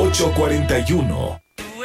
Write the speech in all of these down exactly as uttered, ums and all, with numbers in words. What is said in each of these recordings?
ocho cuarenta y uno.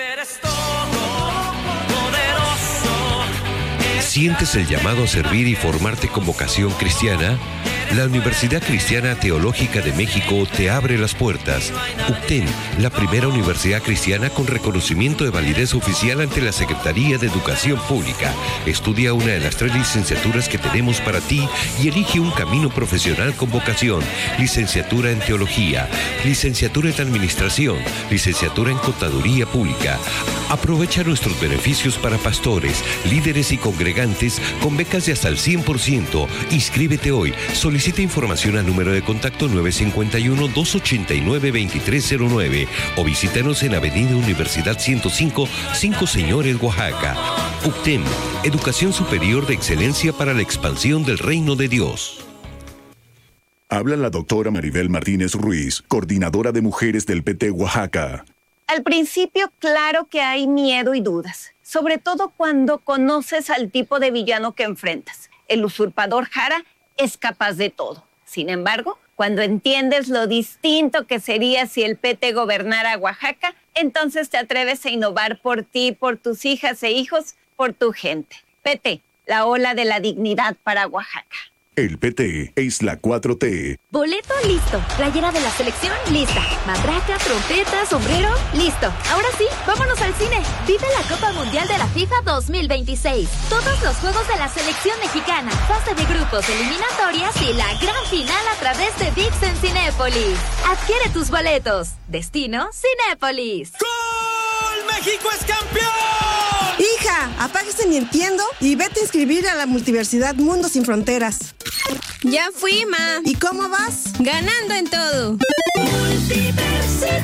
¿Sientes el llamado a servir y formarte con vocación cristiana? La Universidad Cristiana Teológica de México te abre las puertas. U C T E M, la primera universidad cristiana con reconocimiento de validez oficial ante la Secretaría de Educación Pública. Estudia una de las tres licenciaturas que tenemos para ti y elige un camino profesional con vocación. Licenciatura en Teología, licenciatura en Administración, licenciatura en Contaduría Pública. Aprovecha nuestros beneficios para pastores, líderes y congregantes con becas de hasta el cien por ciento. Inscríbete hoy. Solicita información al número de contacto nueve cinco uno, dos ocho nueve, dos tres cero nueve o visítanos en Avenida Universidad ciento cinco, Cinco Señores, Oaxaca. U C T E M, Educación Superior de Excelencia para la Expansión del Reino de Dios. Habla la doctora Maribel Martínez Ruiz, coordinadora de mujeres del P T Oaxaca. Al principio, claro que hay miedo y dudas, sobre todo cuando conoces al tipo de villano que enfrentas. El usurpador Jara es capaz de todo. Sin embargo, cuando entiendes lo distinto que sería si el P T gobernara Oaxaca, entonces te atreves a innovar por ti, por tus hijas e hijos, por tu gente. P T, la ola de la dignidad para Oaxaca. El P T es la cuatro T. Boleto listo. Playera de la selección lista. Matraca, trompeta, sombrero, listo. Ahora sí, vámonos al cine. Vive la Copa Mundial de la FIFA dos mil veintiséis. Todos los juegos de la selección mexicana, fase de grupos, eliminatorias y la gran final a través de V I X en Cinépolis. Adquiere tus boletos. Destino Cinépolis. ¡Gol! ¡México es campeón! Hija, apáguese mi entiendo y vete a inscribir a la Multiversidad Mundo Sin Fronteras. Ya fui, ma. ¿Y cómo vas? Ganando en todo. Multiversidad.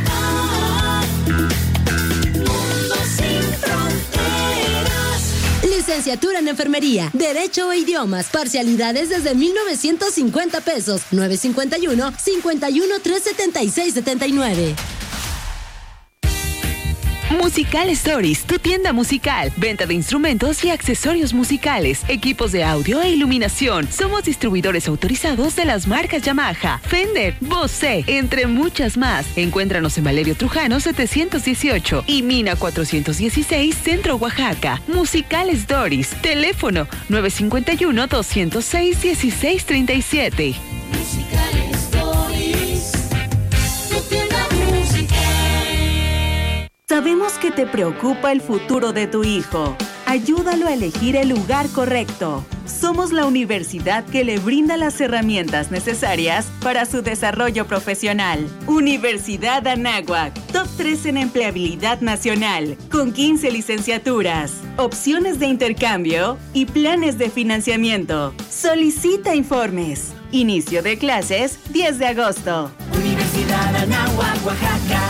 Mundo Sin Fronteras. Licenciatura en Enfermería, Derecho e Idiomas, parcialidades desde mil novecientos cincuenta pesos, nueve cinco uno, cinco uno, tres siete seis, siete nueve. Musical Stories, tu tienda musical. Venta de instrumentos y accesorios musicales, equipos de audio e iluminación. Somos distribuidores autorizados de las marcas Yamaha, Fender, Bose, entre muchas más. Encuéntranos en Valerio Trujano setecientos dieciocho y Mina cuatrocientos dieciséis, Centro, Oaxaca. Musical Stories, teléfono nueve cinco uno, dos cero seis, uno seis tres siete. Musical Stories, tu tienda musical. Sabemos que te preocupa el futuro de tu hijo. Ayúdalo a elegir el lugar correcto. Somos la universidad que le brinda las herramientas necesarias para su desarrollo profesional. Universidad Anáhuac, top tres en empleabilidad nacional, con quince licenciaturas, opciones de intercambio y planes de financiamiento. Solicita informes. Inicio de clases diez de agosto. Universidad Anáhuac, Oaxaca.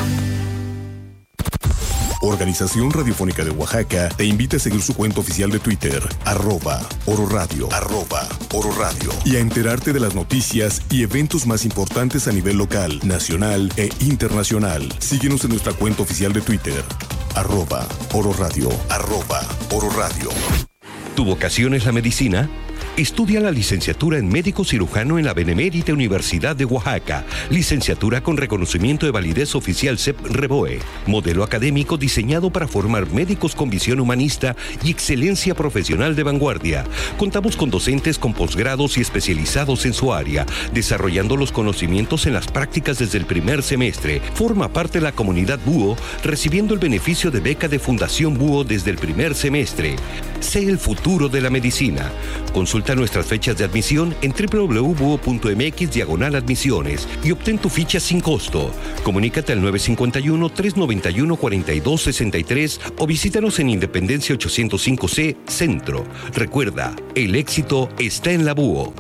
Organización Radiofónica de Oaxaca te invita a seguir su cuenta oficial de Twitter, arroba Oro Radio, arroba Oro Radio, y a enterarte de las noticias y eventos más importantes a nivel local, nacional e internacional. Síguenos en nuestra cuenta oficial de Twitter, arroba Oro Radio, arroba Oro Radio. ¿Tu vocación es la medicina? Estudia la licenciatura en médico cirujano en la Benemérita Universidad de Oaxaca. Licenciatura con reconocimiento de validez oficial C E P Reboe. Modelo académico diseñado para formar médicos con visión humanista y excelencia profesional de vanguardia. Contamos con docentes con posgrados y especializados en su área, desarrollando los conocimientos en las prácticas desde el primer semestre. Forma parte de la comunidad Búho, recibiendo el beneficio de beca de Fundación Búho desde el primer semestre. Sé el futuro de la medicina. Consulta nuestras fechas de admisión en doble u doble u doble u punto búho punto eme equis diagonal admisiones y obtén tu ficha sin costo. Comunícate al nueve cinco uno, tres nueve uno, cuatro dos seis tres o visítanos en Independencia ochocientos cinco C, Centro. Recuerda, el éxito está en la Búho.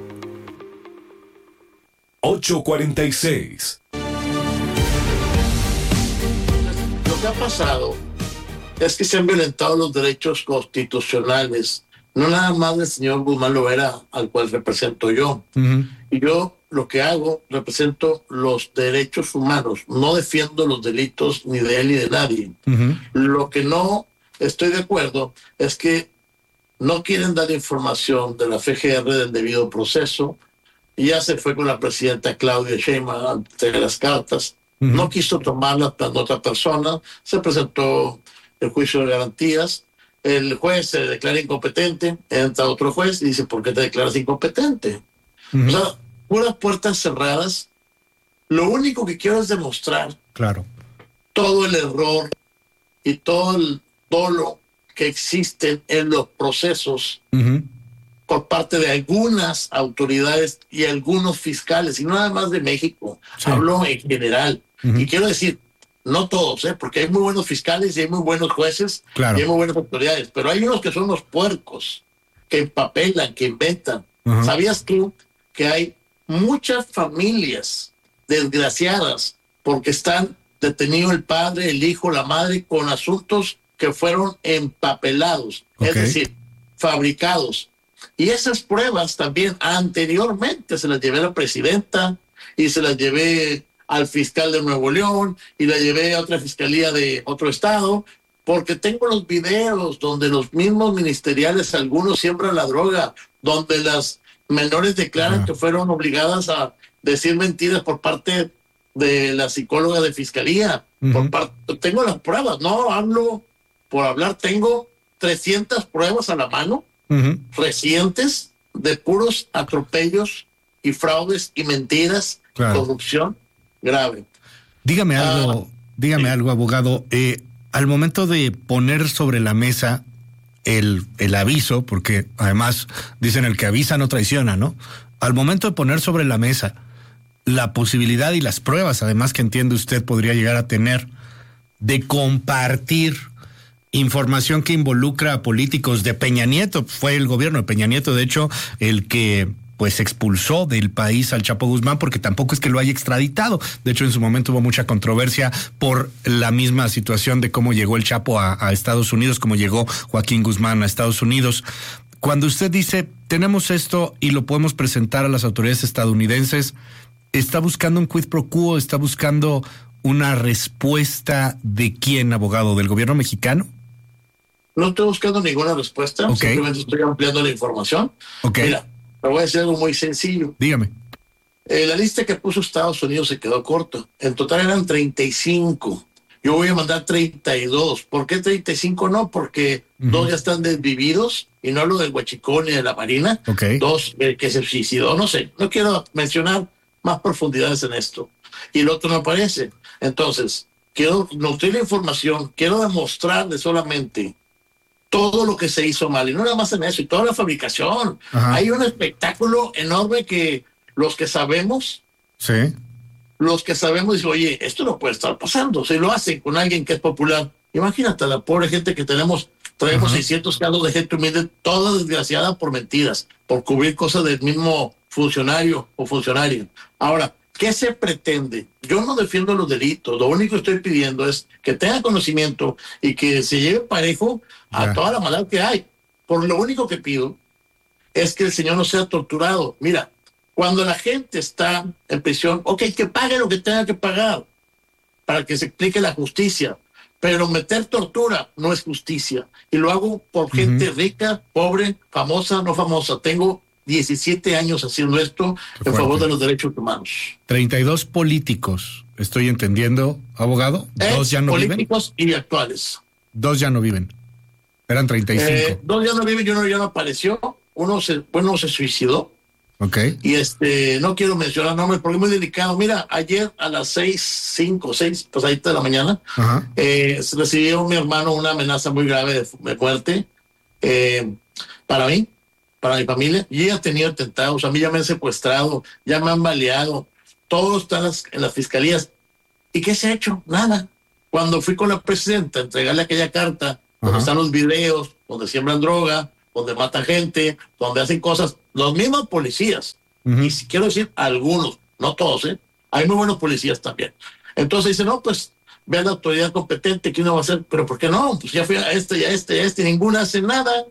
ocho cuarenta y seis. Lo que ha pasado es que se han violentado los derechos constitucionales, no nada más del señor Guzmán Loera, al cual represento yo. Uh-huh. Y yo lo que hago, represento los derechos humanos, no defiendo los delitos ni de él ni de nadie. Uh-huh. Lo que no estoy de acuerdo es que no quieren dar información de la F G R del debido proceso, y ya se fue con la presidenta Claudia Sheinbaum ante las cartas, Uh-huh. No quiso tomarla para otra persona, se presentó el juicio de garantías, el juez se declara incompetente, entra otro juez y dice, ¿por qué te declaras incompetente? Uh-huh. O sea, puras puertas cerradas. Lo único que quiero es demostrar claro. todo el error y todo el dolo que existe en los procesos uh-huh. por parte de algunas autoridades y algunos fiscales, y no nada más de México, sí. hablo en general. Uh-huh. Y quiero decir, no todos, ¿eh? porque hay muy buenos fiscales y hay muy buenos jueces claro. y hay muy buenas autoridades, pero hay unos que son los puercos, que empapelan, que inventan. Uh-huh. ¿Sabías tú que hay muchas familias desgraciadas porque están detenidos el padre, el hijo, la madre con asuntos que fueron empapelados, okay. es decir, fabricados? Y esas pruebas también anteriormente se las llevé a la presidenta y se las llevé al fiscal de Nuevo León y la llevé a otra fiscalía de otro estado, porque tengo los videos donde los mismos ministeriales, algunos siembran la droga, donde las menores declaran uh-huh. que fueron obligadas a decir mentiras por parte de la psicóloga de fiscalía. Uh-huh. Por parte, tengo las pruebas, no hablo por hablar, tengo trescientas pruebas a la mano, uh-huh. recientes, de puros atropellos y fraudes y mentiras, claro. corrupción grave. Dígame algo, ah, dígame sí. algo, abogado. Eh, al momento de poner sobre la mesa el, el aviso, porque además dicen el que avisa no traiciona, ¿no? Al momento de poner sobre la mesa la posibilidad y las pruebas, además que entiende usted podría llegar a tener, de compartir información que involucra a políticos de Peña Nieto. Fue el gobierno de Peña Nieto, de hecho, el que pues expulsó del país al Chapo Guzmán, porque tampoco es que lo haya extraditado. De hecho, en su momento hubo mucha controversia por la misma situación de cómo llegó el Chapo a, a Estados Unidos, cómo llegó Joaquín Guzmán a Estados Unidos. Cuando usted dice, tenemos esto y lo podemos presentar a las autoridades estadounidenses, ¿está buscando un quid pro quo? ¿Está buscando una respuesta de quién, abogado? ¿Del gobierno mexicano? No estoy buscando ninguna respuesta, okay. simplemente estoy ampliando la información. Okay. Mira, me voy a decir algo muy sencillo. Dígame. Eh, la lista que puso Estados Unidos se quedó corta. En total eran treinta y cinco. Yo voy a mandar treinta y dos. ¿Por qué treinta y cinco no? Porque uh-huh. dos ya están desvividos, y no hablo del Huachicón ni de la Marina. Okay. Dos, el que se suicidó, no sé. No quiero mencionar más profundidades en esto. Y el otro no aparece. Entonces, quiero nutrir la información, quiero demostrarle solamente todo lo que se hizo mal, y no nada más en eso, y toda la fabricación. Ajá. Hay un espectáculo enorme que los que sabemos, sí. los que sabemos dicen, oye, esto no puede estar pasando. Si lo hacen con alguien que es popular, imagínate a la pobre gente que tenemos, traemos Ajá. seiscientos casos de gente humilde, toda desgraciada por mentiras, por cubrir cosas del mismo funcionario o funcionaria. Ahora, ¿qué se pretende? Yo no defiendo los delitos, lo único que estoy pidiendo es que tenga conocimiento y que se lleve parejo a yeah. toda la maldad que hay. Por lo único que pido es que el señor no sea torturado. Mira, cuando la gente está en prisión, ok, que pague lo que tenga que pagar para que se explique la justicia, pero meter tortura no es justicia. Y lo hago por gente uh-huh. rica, pobre, famosa, no famosa. Tengo diecisiete años haciendo esto en favor de los derechos humanos. treinta y dos políticos, estoy entendiendo, abogado. Ex Dos ya no viven. Políticos y actuales. Dos ya no viven. Eran treinta y cinco. Eh, dos ya no viven y uno ya no apareció. Uno se, bueno, se suicidó. Ok. Y este, no quiero mencionar nombres porque es muy delicado. Mira, ayer a las seis, cinco, seis, pues ahí de la mañana, Ajá. eh, recibió mi hermano una amenaza muy grave de, de muerte eh, para mí, para mi familia. Y ella ha tenido atentados, a mí ya me han secuestrado, ya me han baleado, todo está en las, en las fiscalías. ¿Y qué se ha hecho? Nada. Cuando fui con la presidenta a entregarle aquella carta, donde Ajá. están los videos, donde siembran droga, donde matan gente, donde hacen cosas, los mismos policías, uh-huh. y si quiero decir algunos, no todos, ¿eh? Hay muy buenos policías también. Entonces dice, no, pues, ve a la autoridad competente, ¿quién no va a hacer? Pero ¿por qué no? Pues ya fui a este y a este y a este, ninguna hace nada.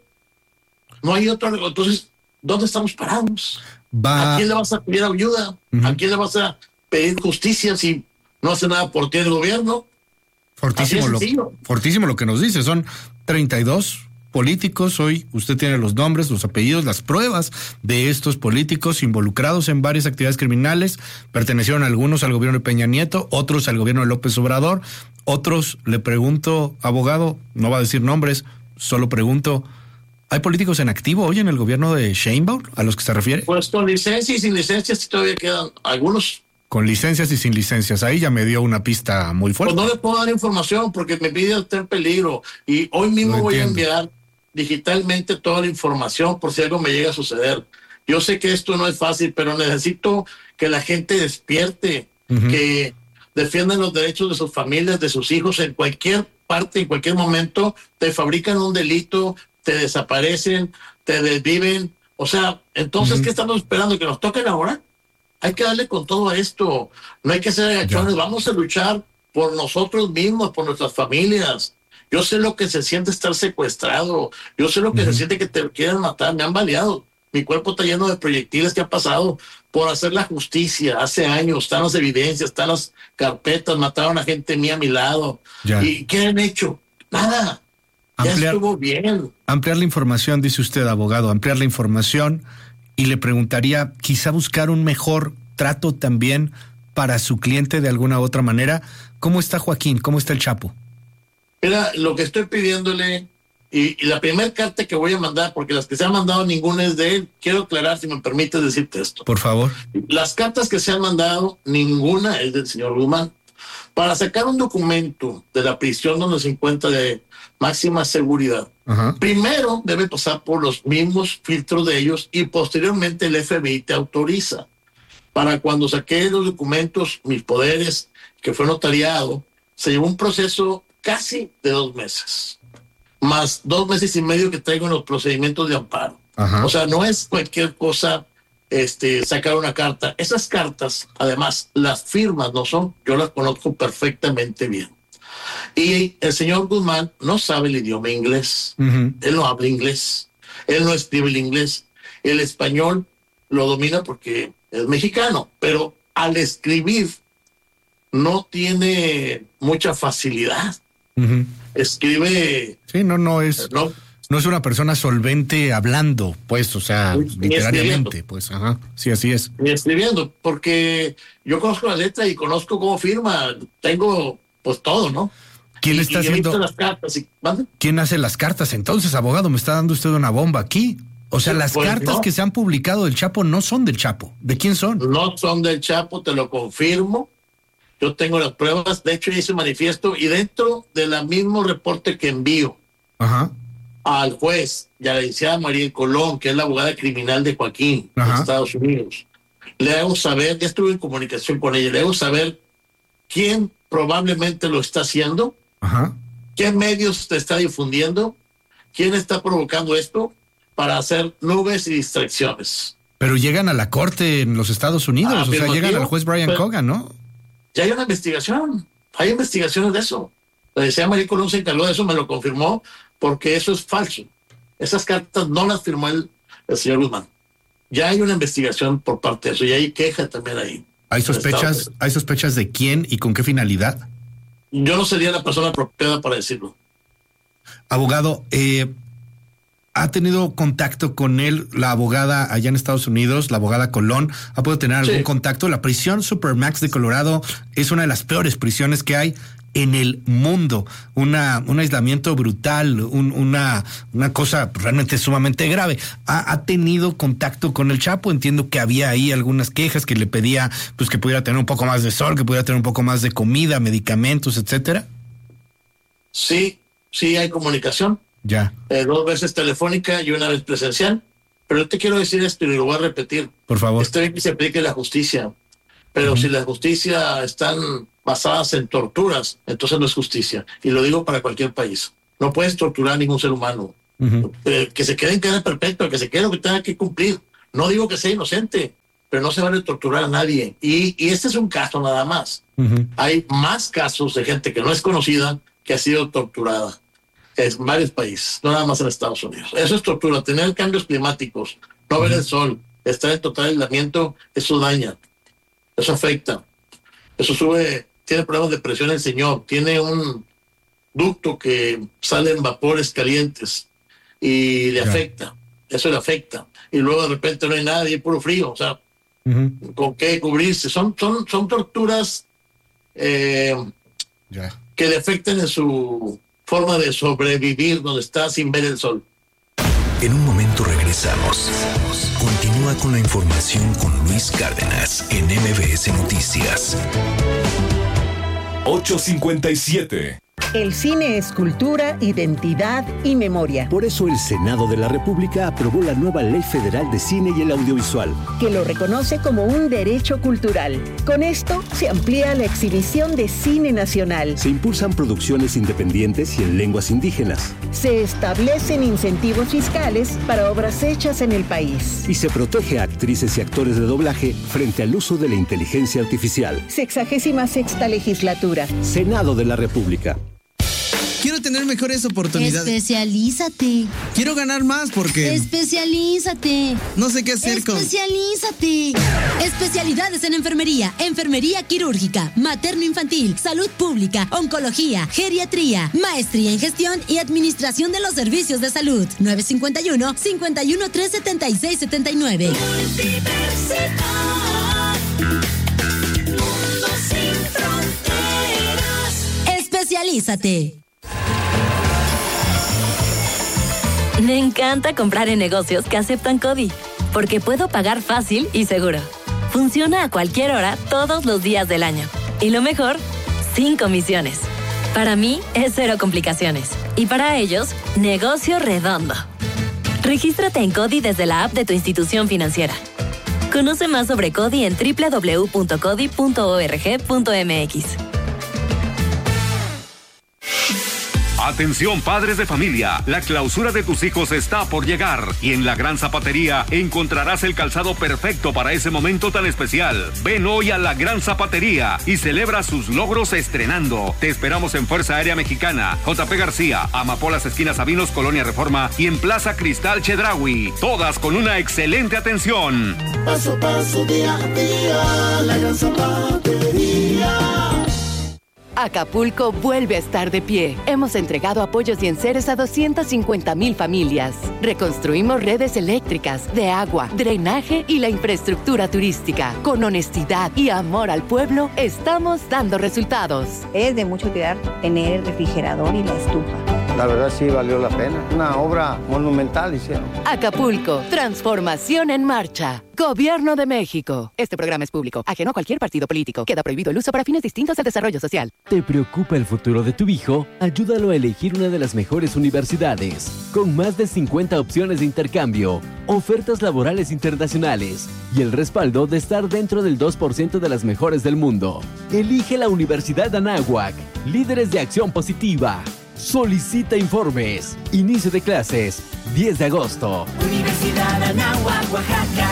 No hay otro. Entonces, ¿dónde estamos parados? Va. ¿A quién le vas a pedir ayuda? Uh-huh. ¿A quién le vas a pedir justicia si no hace nada por ti el gobierno? Fortísimo lo, fortísimo lo que nos dice. Son treinta y dos políticos, hoy usted tiene los nombres, los apellidos, las pruebas de estos políticos involucrados en varias actividades criminales. Pertenecieron algunos al gobierno de Peña Nieto, otros al gobierno de López Obrador, otros, le pregunto, abogado, no va a decir nombres, solo pregunto, ¿hay políticos en activo hoy en el gobierno de Sheinbaum a los que se refiere? Pues con licencia y sin licencia sí todavía quedan algunos. Con licencias y sin licencias, ahí ya me dio una pista muy fuerte. Pues no le puedo dar información porque me pide estar en peligro y hoy mismo voy a enviar digitalmente toda la información por si algo me llega a suceder. Yo sé que esto no es fácil, pero necesito que la gente despierte, uh-huh. que defiendan los derechos de sus familias, de sus hijos en cualquier parte, en cualquier momento. Te fabrican un delito, te desaparecen, te desviven. O sea, entonces, uh-huh. ¿qué estamos esperando? ¿Que nos toquen ahora? Hay que darle con todo a esto. No hay que ser agachones. Ya. Vamos a luchar por nosotros mismos, por nuestras familias. Yo sé lo que se siente estar secuestrado. Yo sé lo que uh-huh. se siente que te quieran matar. Me han baleado. Mi cuerpo está lleno de proyectiles que ha pasado por hacer la justicia hace años. Están las evidencias, están las carpetas. Mataron a gente mía a mi lado. Ya. ¿Y qué han hecho? Nada. Ampliar, ya estuvo bien. Ampliar la información, dice usted, abogado. Ampliar la información. Y le preguntaría, quizá buscar un mejor trato también para su cliente de alguna u otra manera. ¿Cómo está Joaquín? ¿Cómo está el Chapo? Mira, lo que estoy pidiéndole, y, y la primera carta que voy a mandar, porque las que se han mandado ninguna es de él, quiero aclarar, si me permites decirte esto. Por favor. Las cartas que se han mandado, ninguna es del señor Guzmán. Para sacar un documento de la prisión donde se encuentra de máxima seguridad, uh-huh. primero debe pasar por los mismos filtros de ellos y posteriormente el F B I te autoriza. Para cuando saqué los documentos, mis poderes, que fue notariado, se llevó un proceso casi de dos meses, más dos meses y medio que traigo en los procedimientos de amparo. Uh-huh. O sea, no es cualquier cosa este, sacar una carta. Esas cartas, además, las firmas no son, yo las conozco perfectamente bien. Y el señor Guzmán no sabe el idioma inglés. Uh-huh. Él no habla inglés. Él no escribe el inglés. El español lo domina porque es mexicano, pero al escribir no tiene mucha facilidad. Uh-huh. Escribe... Sí, no, no es... No, no es una persona solvente hablando, pues, o sea, ni literariamente, pues, ajá, sí, así es. Ni escribiendo, porque yo conozco la letra y conozco cómo firma, tengo, pues, todo, ¿no? ¿Quién y, está y haciendo? Las cartas y, ¿Quién hace las cartas? Entonces, abogado, me está dando usted una bomba aquí. O sea, las pues cartas no. que se han publicado del Chapo no son del Chapo. ¿De quién son? No son del Chapo, te lo confirmo. Yo tengo las pruebas, de hecho hice un manifiesto y dentro del mismo reporte que envío Ajá. al juez y a la licenciada María Colón, que es la abogada criminal de Joaquín, Ajá. de Estados Unidos, le hago saber, ya estuve en comunicación con ella, le hago saber quién probablemente lo está haciendo, Ajá. qué medios te está difundiendo, quién está provocando esto para hacer nubes y distracciones. Pero llegan a la corte en los Estados Unidos, ah, o sea, llegan al juez Brian pero, Cogan, ¿no? Ya hay una investigación, hay investigaciones de eso. La licenciada María Colón se encargó de eso, me lo confirmó, porque eso es falso. Esas cartas no las firmó el, el señor Guzmán. Ya hay una investigación por parte de eso, y hay queja también ahí. ¿Hay sospechas, ¿hay sospechas de quién y con qué finalidad? Yo no sería la persona apropiada para decirlo. Abogado, eh, ¿ha tenido contacto con él la abogada allá en Estados Unidos, la abogada Colón? ¿Ha podido tener algún sí. contacto? La prisión Supermax de Colorado es una de las peores prisiones que hay en el mundo. Una, un aislamiento brutal, un, una, una cosa realmente sumamente grave. ¿Ha, ¿Ha tenido contacto con el Chapo? Entiendo que había ahí algunas quejas que le pedía pues que pudiera tener un poco más de sol, que pudiera tener un poco más de comida, medicamentos, etcétera. Sí, sí hay comunicación. Ya. Eh, dos veces telefónica y una vez presencial. Pero yo te quiero decir esto y lo voy a repetir. Por favor. Está bien que se aplique la justicia, pero uh-huh. si la justicia están basadas en torturas, entonces no es justicia. Y lo digo para cualquier país. No puedes torturar a ningún ser humano. Uh-huh. Eh, que se quede en cadena perpetua, que se quede lo que tenga que cumplir. No digo que sea inocente, pero no se vale torturar a nadie. Y, y este es un caso nada más. Uh-huh. Hay más casos de gente que no es conocida que ha sido torturada. En varios países, no nada más en Estados Unidos. Eso es tortura. Tener cambios climáticos, no ver el sol, estar en total aislamiento, eso daña, eso afecta, eso sube, tiene problemas de presión el señor, tiene un ducto que salen vapores calientes y le Claro. afecta, eso le afecta. Y luego de repente no hay nadie, hay puro frío, o sea, Ujú. ¿con qué cubrirse? Son, son, son torturas eh, Ya. que le afectan en su forma de sobrevivir donde está sin ver el sol. En un momento regresamos. Continúa con la información con Luis Cárdenas en M B S Noticias. ocho cincuenta y siete. El cine es cultura, identidad y memoria. Por eso el Senado de la República aprobó la nueva Ley Federal de Cine y el Audiovisual, que lo reconoce como un derecho cultural. Con esto se amplía la exhibición de cine nacional. Se impulsan producciones independientes y en lenguas indígenas. Se establecen incentivos fiscales para obras hechas en el país. Y se protege a actrices y actores de doblaje frente al uso de la inteligencia artificial. Sexagésima sexta legislatura. Senado de la República. Quiero tener mejores oportunidades. Especialízate. Quiero ganar más porque Especialízate. no sé qué hacer con... Especialízate. Especialidades en enfermería, enfermería quirúrgica, materno-infantil, salud pública, oncología, geriatría, maestría en gestión y administración de los servicios de salud. nueve cinco uno, cinco uno tres, siete seis siete nueve. Universidad, mundo sin fronteras. Especialízate. Me encanta comprar en negocios que aceptan CODI, porque puedo pagar fácil y seguro. Funciona a cualquier hora, todos los días del año. Y lo mejor, sin comisiones. Para mí, es cero complicaciones. Y para ellos, negocio redondo. Regístrate en CODI desde la app de tu institución financiera. Conoce más sobre CODI en doble u doble u doble u punto codi punto org punto m x. Atención padres de familia, la clausura de tus hijos está por llegar y en la Gran Zapatería encontrarás el calzado perfecto para ese momento tan especial. Ven hoy a la Gran Zapatería y celebra sus logros estrenando. Te esperamos en Fuerza Aérea Mexicana, J P García, Amapolas Esquinas Sabinos, Colonia Reforma y en Plaza Cristal Chedraui. Todas con una excelente atención. Paso a paso, día a día, la Gran Zapatería. Acapulco vuelve a estar de pie. Hemos entregado apoyos y enseres a doscientas cincuenta mil familias. Reconstruimos redes eléctricas, de agua, drenaje y la infraestructura turística. Con honestidad y amor al pueblo, estamos dando resultados. Es de mucha utilidad tener el refrigerador y la estufa. La verdad sí valió la pena. Una obra monumental hicieron. Acapulco, transformación en marcha. Gobierno de México. Este programa es público, ajeno a cualquier partido político. Queda prohibido el uso para fines distintos del desarrollo social. ¿Te preocupa el futuro de tu hijo? Ayúdalo a elegir una de las mejores universidades, con más de cincuenta opciones de intercambio, ofertas laborales internacionales y el respaldo de estar dentro del dos por ciento de las mejores del mundo. Elige la Universidad Anáhuac, líderes de acción positiva. Solicita informes. Inicio de clases, diez de agosto. Universidad Anáhuac, Oaxaca.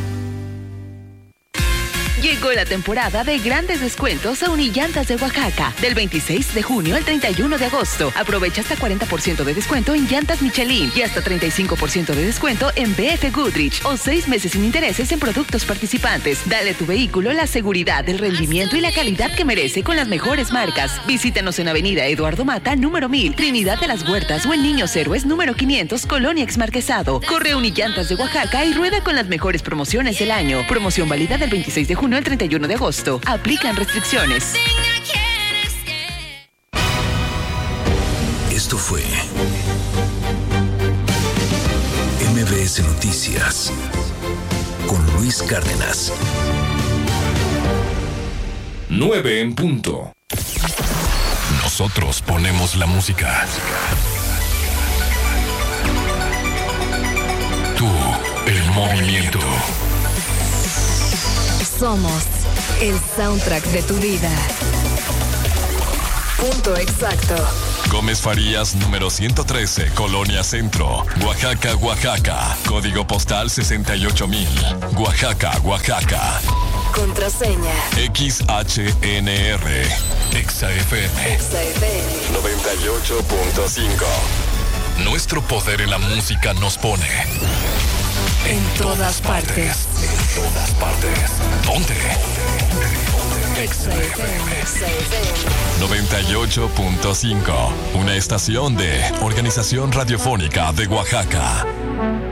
Llegó la temporada de grandes descuentos a Unillantas de Oaxaca. Del veintiséis de junio al treinta y uno de agosto. Aprovecha hasta cuarenta por ciento de descuento en llantas Michelin y hasta treinta y cinco por ciento de descuento en B F Goodrich o seis meses sin intereses en productos participantes. Dale a tu vehículo la seguridad, el rendimiento y la calidad que merece con las mejores marcas. Visítanos en Avenida Eduardo Mata, número mil, Trinidad de las Huertas o en Niños Héroes, número quinientos, Colonia Exmarquesado. Corre a Unillantas de Oaxaca y rueda con las mejores promociones del año. Promoción válida del veintiséis de junio al treinta y uno de agosto. Aplican restricciones. Esto fue M B S Noticias con Luis Cárdenas. nueve en punto. Nosotros ponemos la música. Tú, el movimiento. Somos el soundtrack de tu vida. Punto exacto. Gómez Farías, número ciento trece, Colonia Centro, Oaxaca, Oaxaca. Código postal sesenta y ocho mil. Oaxaca, Oaxaca. Contraseña. X H N R. Exa F M. Exa F M. noventa y ocho punto cinco. Nuestro poder en la música nos pone En todas partes. En todas partes. Ponte. Exa F M noventa y ocho punto cinco. Una estación de Organización Radiofónica de Oaxaca.